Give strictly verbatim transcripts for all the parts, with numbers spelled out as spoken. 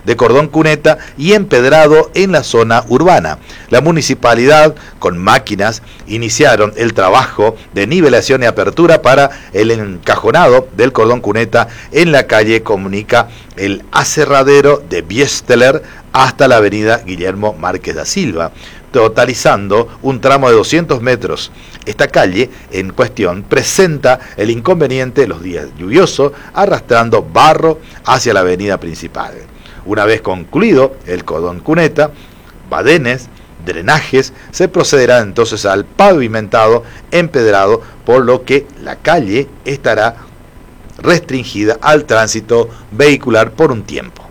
de cordón cuneta y empedrado en la zona urbana. La municipalidad, con máquinas, iniciaron el trabajo de nivelación y apertura para el encajonado del cordón cuneta en la calle comunica el aserradero de Biesteler hasta la avenida Guillermo Márquez da Silva, totalizando un tramo de doscientos metros. Esta calle en cuestión presenta el inconveniente de los días lluviosos, arrastrando barro hacia la avenida principal. Una vez concluido el cordón cuneta, badenes, drenajes, se procederá entonces al pavimentado empedrado, por lo que la calle estará restringida al tránsito vehicular por un tiempo.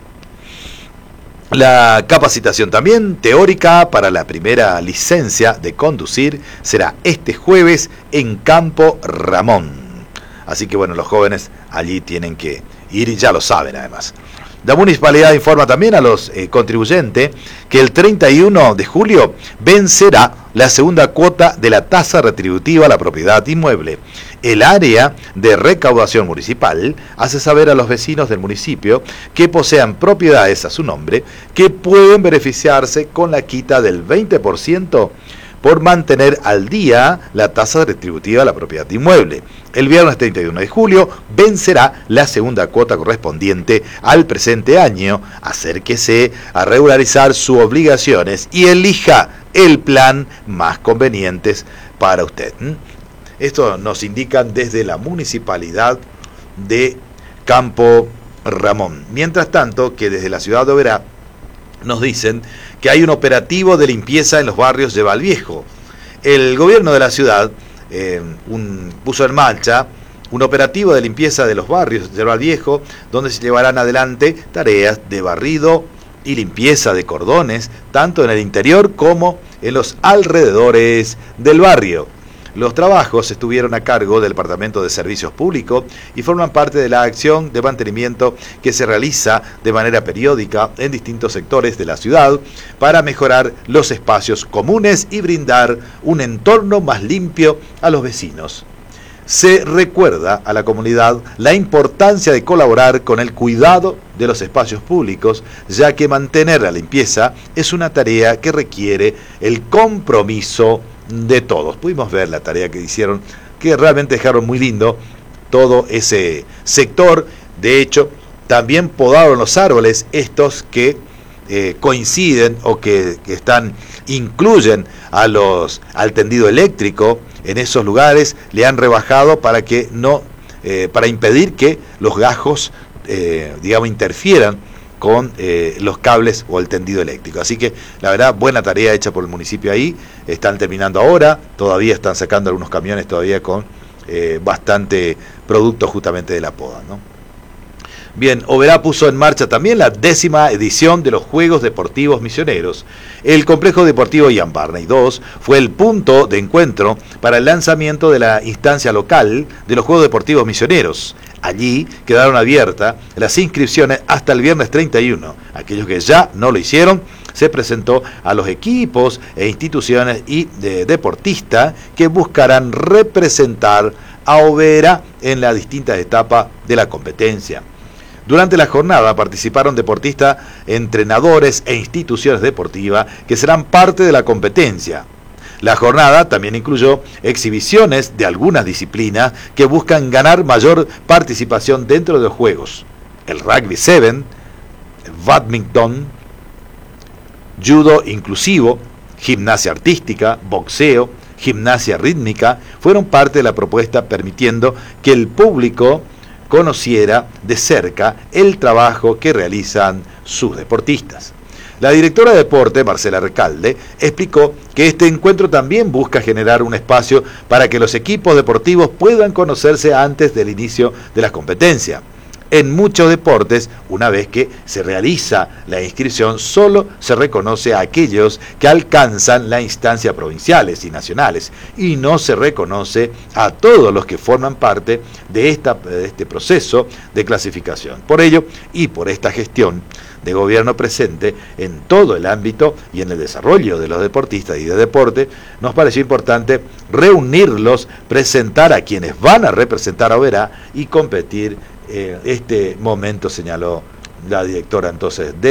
La capacitación también teórica para la primera licencia de conducir será este jueves en Campo Ramón. Así que bueno, los jóvenes allí tienen que ir y ya lo saben además. La municipalidad informa también a los eh, contribuyentes que el treinta y uno de julio vencerá la segunda cuota de la tasa retributiva a la propiedad inmueble. El área de recaudación municipal hace saber a los vecinos del municipio que posean propiedades a su nombre que pueden beneficiarse con la quita del veinte por ciento por mantener al día la tasa retributiva a la propiedad inmueble. El viernes treinta y uno de julio vencerá la segunda cuota correspondiente al presente año. Acérquese a regularizar sus obligaciones y elija el plan más conveniente para usted. Esto nos indican desde la municipalidad de Campo Ramón. Mientras tanto, que desde la ciudad de Oberá nos dicen que hay un operativo de limpieza en los barrios de Valviejo. El gobierno de la ciudad eh, un, puso en marcha un operativo de limpieza de los barrios de Valviejo, donde se llevarán adelante tareas de barrido y limpieza de cordones, tanto en el interior como en los alrededores del barrio. Los trabajos estuvieron a cargo del Departamento de Servicios Públicos y forman parte de la acción de mantenimiento que se realiza de manera periódica en distintos sectores de la ciudad para mejorar los espacios comunes y brindar un entorno más limpio a los vecinos. Se recuerda a la comunidad la importancia de colaborar con el cuidado de los espacios públicos, ya que mantener la limpieza es una tarea que requiere el compromiso de todos. Pudimos ver la tarea que hicieron, que realmente dejaron muy lindo todo ese sector. De hecho, también podaron los árboles estos que eh, coinciden o que, que están incluyen a los al tendido eléctrico. En esos lugares le han rebajado para que no eh, para impedir que los gajos eh, digamos interfieran con eh, los cables o el tendido eléctrico. Así que la verdad, buena tarea hecha por el municipio ahí. Están terminando ahora, todavía están sacando algunos camiones todavía con eh, bastante producto justamente de la poda, ¿no? Bien, Oberá puso en marcha también la décima edición de los Juegos Deportivos Misioneros. El Complejo Deportivo Ian Barney dos fue el punto de encuentro para el lanzamiento de la instancia local de los Juegos Deportivos Misioneros. Allí quedaron abiertas las inscripciones hasta el viernes treinta y uno. Aquellos que ya no lo hicieron, se presentó a los equipos e instituciones y de deportistas que buscarán representar a Oberá en las distintas etapas de la competencia. Durante la jornada participaron deportistas, entrenadores e instituciones deportivas que serán parte de la competencia. La jornada también incluyó exhibiciones de algunas disciplinas que buscan ganar mayor participación dentro de los juegos. El rugby siete, el badminton, judo inclusivo, gimnasia artística, boxeo, gimnasia rítmica fueron parte de la propuesta, permitiendo que el público conociera de cerca el trabajo que realizan sus deportistas. La directora de deporte, Marcela Recalde, explicó que este encuentro también busca generar un espacio para que los equipos deportivos puedan conocerse antes del inicio de las competencias. En muchos deportes, una vez que se realiza la inscripción, solo se reconoce a aquellos que alcanzan las instancias provinciales y nacionales, y no se reconoce a todos los que forman parte de, esta, de este proceso de clasificación. Por ello, y por esta gestión de gobierno presente en todo el ámbito y en el desarrollo de los deportistas y de deporte, nos pareció importante reunirlos, presentar a quienes van a representar a Oberá y competir. Eh, este momento, señaló la directora entonces de